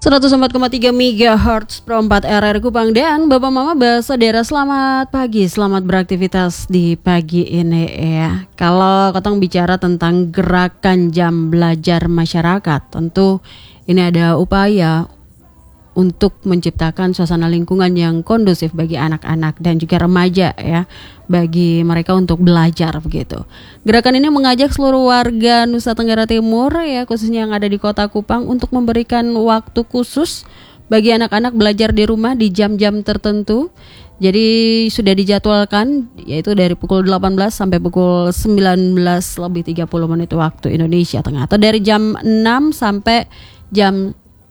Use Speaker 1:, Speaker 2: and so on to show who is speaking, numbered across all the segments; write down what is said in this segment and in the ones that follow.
Speaker 1: 104,3 MHz Pro 4 RR Kupang. Dan Bapak Mama Saudara, selamat pagi, selamat beraktivitas di pagi ini ya. Kalau katong bicara tentang gerakan jam belajar masyarakat, tentu ini ada upaya untuk menciptakan suasana lingkungan yang kondusif bagi anak-anak dan juga remaja ya, bagi mereka untuk belajar begitu. Gerakan ini mengajak seluruh warga Nusa Tenggara Timur ya, khususnya yang ada di Kota Kupang, untuk memberikan waktu khusus bagi anak-anak belajar di rumah di jam-jam tertentu. Jadi sudah dijadwalkan yaitu dari pukul 18 sampai pukul 19:30 waktu Indonesia Tengah, atau dari jam 6 sampai jam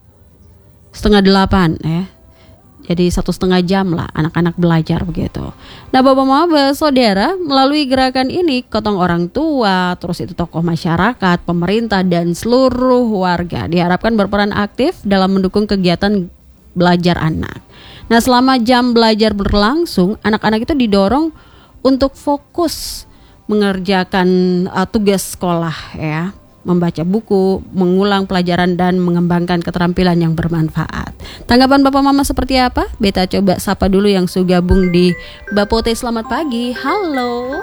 Speaker 1: 7:30 ya. Jadi 1,5 jam lah anak-anak belajar begitu. Nah Bapak Mama Saudara, melalui gerakan ini kotong orang tua, terus itu tokoh masyarakat, pemerintah dan seluruh warga diharapkan berperan aktif dalam mendukung kegiatan belajar anak. Nah selama jam belajar berlangsung, anak-anak itu didorong untuk fokus mengerjakan tugas sekolah ya, membaca buku, mengulang pelajaran dan mengembangkan keterampilan yang bermanfaat. Tanggapan Bapak Mama seperti apa? Beta coba sapa dulu yang sudah gabung di Bapote. Selamat pagi. Halo.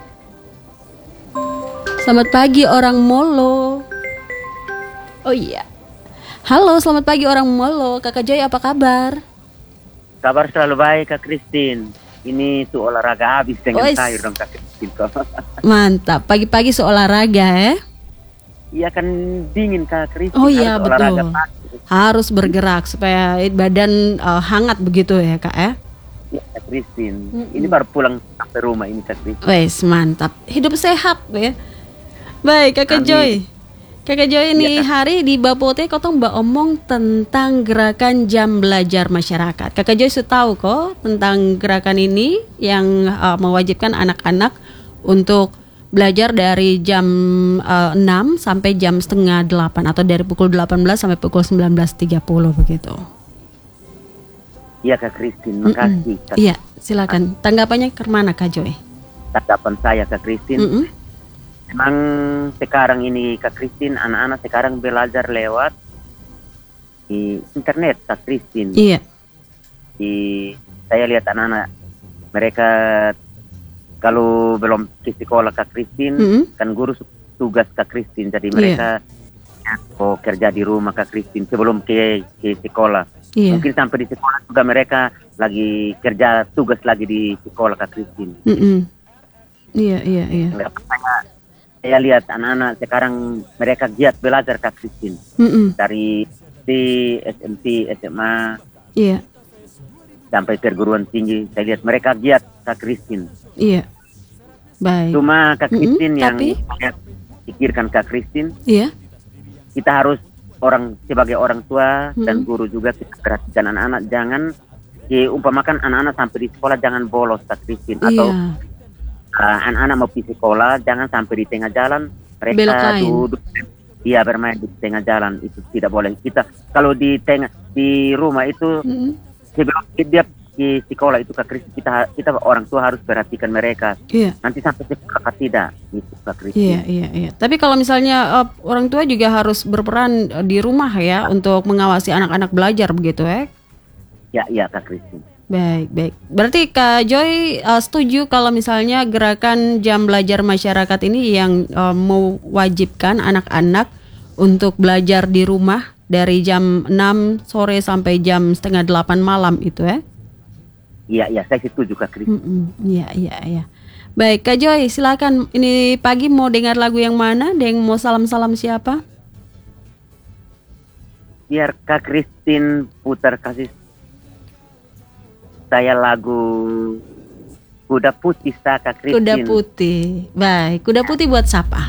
Speaker 1: Selamat pagi orang Molo. Oh iya. Halo, selamat pagi orang Molo. Kakak Joy apa kabar?
Speaker 2: Kabar selalu baik Kak Christine. Ini tuh olahraga habis dengan sayur dong Kak Christine.
Speaker 1: Mantap. Pagi-pagi seolahraga ya.
Speaker 2: Iya kan dingin Kak Christine.
Speaker 1: Oh iya betul. Harus bergerak supaya badan hangat begitu ya Kak ya.
Speaker 2: Iya Kak Christine. Ini baru pulang sampai rumah ini Kak Christine.
Speaker 1: Wes mantap. Hidup sehat ya. Baik Kakak Joy. Kakak Joy ini hari di Bapote kotong omong tentang gerakan jam belajar masyarakat. Kakak Joy sudah tahu kok tentang gerakan ini yang mewajibkan anak-anak untuk belajar dari jam 6 sampai jam 7:30 atau dari pukul 18 sampai pukul 19:30 begitu.
Speaker 2: Iya Kak Christine, makasih.
Speaker 1: Iya, silakan. Tanggapannya ke mana Kak Joy?
Speaker 2: Tanggapan saya Kak Christine. Memang sekarang ini Kak Christine, anak-anak sekarang belajar lewat di internet Kak Christine.
Speaker 1: Iya.
Speaker 2: Saya lihat anak-anak mereka kalau belum ke sekolah Kak Christine, kan guru tugas Kak Christine, jadi mereka kerja di rumah Kak Christine sebelum ke sekolah. Mungkin sampai di sekolah juga mereka lagi kerja tugas lagi di sekolah Kak Christine.
Speaker 1: Iya.
Speaker 2: Saya lihat anak-anak sekarang mereka giat belajar Kak Christine. Dari SMP, SMA, sampai perguruan tinggi, saya lihat mereka giat Kak Christine.
Speaker 1: Iya. Baik.
Speaker 2: Cuma Kak Christine yang saya pikirkan Kak Christine, kita harus sebagai orang tua dan guru juga kita perhatikan anak-anak, jangan umpamakan anak-anak sampai di sekolah jangan bolos Kak Christine, atau anak-anak mau pergi sekolah jangan sampai di tengah jalan mereka duduk bermain di tengah jalan, itu tidak boleh. Kita kalau di rumah itu sebelum dia di sekolah itu Kak Christine, kita orang tua harus perhatikan mereka. Nanti sampai sekolah tidak itu Kak Christine.
Speaker 1: Iya. Tapi kalau misalnya orang tua juga harus berperan di rumah ya, untuk mengawasi anak-anak belajar begitu ya.
Speaker 2: Iya Kak Christine.
Speaker 1: Baik. Berarti Kak Joy setuju kalau misalnya gerakan jam belajar masyarakat ini yang mewajibkan anak-anak untuk belajar di rumah dari jam 6 sore sampai jam 7:30 malam itu ya?
Speaker 2: Iya, saya setuju Kak Christine.
Speaker 1: Iya. Baik Kak Joy, silakan. Ini pagi mau dengar lagu yang mana? Dan mau salam-salam siapa?
Speaker 2: Biar Kak Christine putar kasih saya lagu Kuda Putih Kak Christine.
Speaker 1: Kuda Putih. Baik, Kuda Putih buat siapa?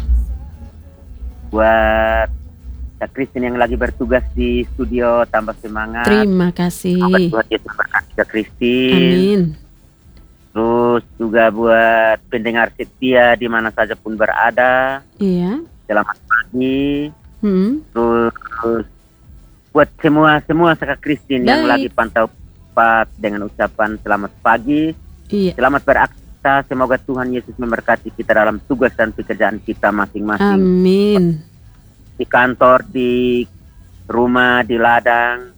Speaker 2: Buat Kak Christine yang lagi bertugas di studio, tambah semangat.
Speaker 1: Terima kasih.
Speaker 2: Buat Yesus berkati Kak Christine.
Speaker 1: Amin.
Speaker 2: Terus juga buat pendengar setia di mana saja pun berada.
Speaker 1: Iya.
Speaker 2: Selamat pagi. Terus buat semua Kak Christine yang lagi pantau dengan ucapan selamat pagi. Selamat beraktivitas. Semoga Tuhan Yesus memberkati kita dalam tugas dan pekerjaan kita masing-masing.
Speaker 1: Amin.
Speaker 2: Di kantor, di rumah, di ladang,